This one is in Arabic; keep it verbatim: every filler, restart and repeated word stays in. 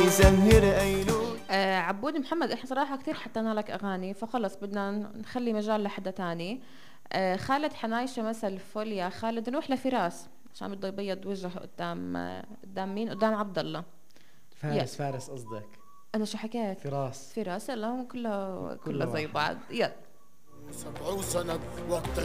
آه عبود محمد، احنا صراحة كتير حطينا لك اغاني، فخلص بدنا نخلي مجال لحدا تاني. آه خالد حنايشة مثل فل يا خالد، نروح لفراس عشان بده يبيض وجهه قدام آه قدام مين؟ قدام عبد الله. يلا. فارس فارس قصدك؟ انا شو حكيت؟ فراس. فراس. يلا، كله كله كله زي واحد. بعض. يلا. سبع سنة وقت